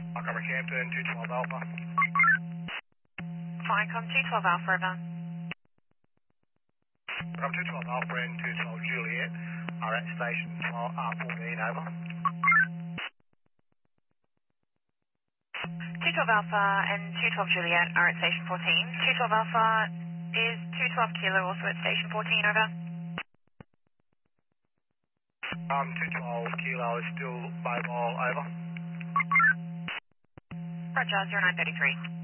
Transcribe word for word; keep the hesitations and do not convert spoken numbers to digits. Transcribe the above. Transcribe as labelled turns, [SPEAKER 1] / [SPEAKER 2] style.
[SPEAKER 1] Montgomery Campton, two twelve Alpha.
[SPEAKER 2] Finecom two twelve Alpha, over.
[SPEAKER 1] From two twelve Alpha and two twelve Juliet, are at station twelve, uh, fourteen, over.
[SPEAKER 2] two twelve Alpha and two twelve Juliet are at station fourteen. two twelve Alpha is two twelve Kilo also at station fourteen, over.
[SPEAKER 1] Um, two twelve Kilo is still mobile, over.
[SPEAKER 2] Roger, zero nine three three.